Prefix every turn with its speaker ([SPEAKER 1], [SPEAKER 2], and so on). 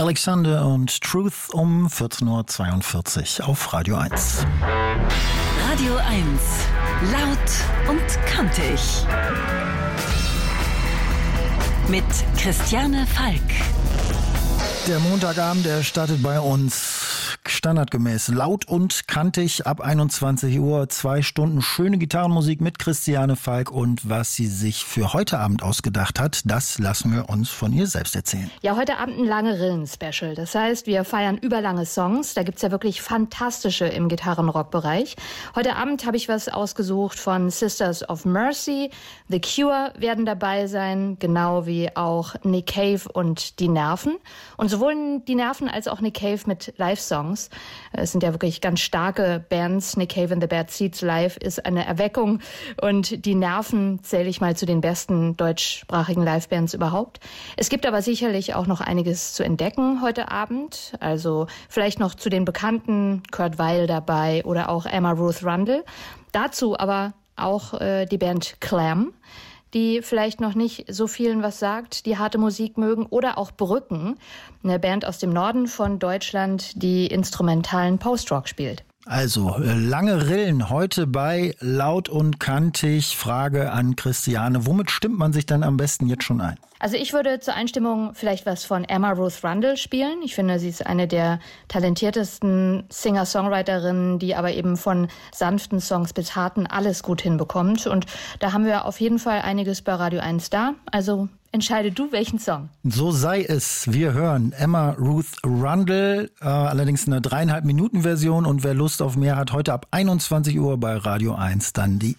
[SPEAKER 1] Alexander und Truth um 14.42 Uhr auf Radio 1.
[SPEAKER 2] Radio 1, laut und kantig. Mit Christiane Falk.
[SPEAKER 1] Der Montagabend, der startet bei uns standardgemäß laut und kantig ab 21 Uhr. 2 Stunden schöne Gitarrenmusik mit Christiane Falk. Und was sie sich für heute Abend ausgedacht hat, das lassen wir uns von ihr selbst erzählen.
[SPEAKER 3] Ja, heute Abend ein lange Rillen-Special. Das heißt, wir feiern überlange Songs. Da gibt's ja wirklich fantastische im Gitarrenrock-Bereich. Heute Abend habe ich was ausgesucht von Sisters of Mercy. The Cure werden dabei sein, genau wie auch Nick Cave und Die Nerven. Und sowohl Die Nerven als auch Nick Cave mit Live-Songs. Es sind ja wirklich ganz starke Bands. Nick Cave and the Bad Seeds live ist eine Erweckung. Und Die Nerven zähle ich mal zu den besten deutschsprachigen Live-Bands überhaupt. Es gibt aber sicherlich auch noch einiges zu entdecken heute Abend. Also vielleicht noch zu den Bekannten, Kurt Weill dabei oder auch Emma Ruth Rundle. Dazu aber auch die Band Clam, die vielleicht noch nicht so vielen was sagt, die harte Musik mögen, oder auch Brücken, eine Band aus dem Norden von Deutschland, die instrumentalen Post-Rock spielt.
[SPEAKER 1] Also, lange Rillen heute bei Laut und Kantig. Frage an Christiane, womit stimmt man sich dann am besten jetzt schon ein?
[SPEAKER 3] Also ich würde zur Einstimmung vielleicht was von Emma Ruth Rundle spielen. Ich finde, sie ist eine der talentiertesten Singer-Songwriterinnen, die aber eben von sanften Songs bis harten alles gut hinbekommt. Und da haben wir auf jeden Fall einiges bei Radio 1 da. Also entscheide du, welchen Song.
[SPEAKER 1] So sei es. Wir hören Emma Ruth Rundle, allerdings eine 3,5 Minuten Version. Und wer Lust auf mehr hat, heute ab 21 Uhr bei Radio 1 dann die